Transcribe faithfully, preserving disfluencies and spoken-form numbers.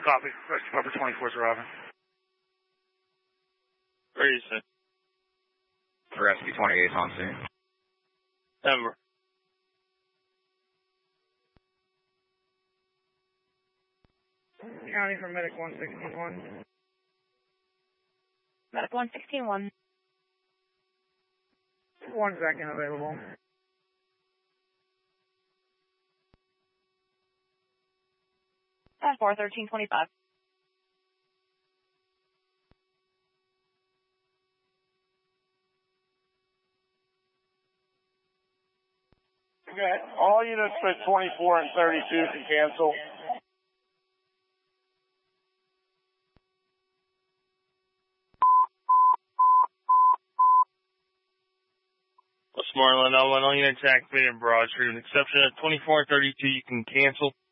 Copy. Rescue Papa twenty-four is arriving. Where is it? Rescue twenty-eight on scene. Number. County for Medic one sixty-one. Medic one sixty-one. One second available. That's four thirteen twenty-five. Okay, all units for twenty-four and thirty-two can cancel. Westmoreland, all one units activated in Broad Street. With the exception of twenty-four and thirty-two, you can cancel.